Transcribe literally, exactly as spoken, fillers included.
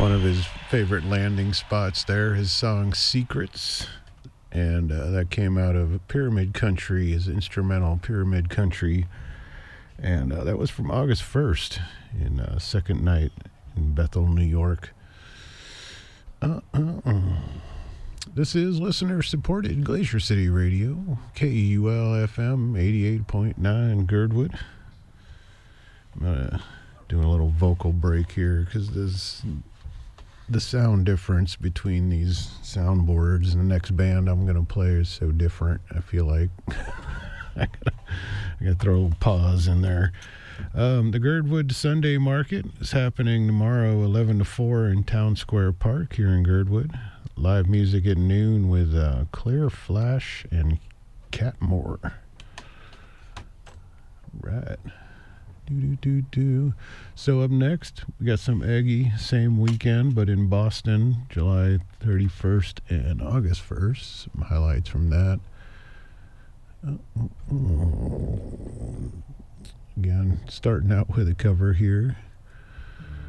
one of his favorite landing spots there, his song Secrets. And uh, that came out of Pyramid Country, his instrumental Pyramid Country. And uh, that was from August first in uh, Second Night in Bethel, New York. Uh, uh, uh. This is listener-supported Glacier City Radio, K U L F M eighty-eight point nine Girdwood. I'm uh, doing a little vocal break here because there's the sound difference between these soundboards and the next band I'm going to play is so different. I feel like I gotta, I gotta throw a little pause in there. Um, the Girdwood Sunday Market is happening tomorrow, eleven to four in Town Square Park here in Girdwood. Live music at noon with uh, Claire Flash and Catmore. Right. Do do do do. So up next, we got some Eggy, same weekend, but in Boston, July thirty-first and August first. Some highlights from that. Uh, uh, uh. Again, starting out with a cover here.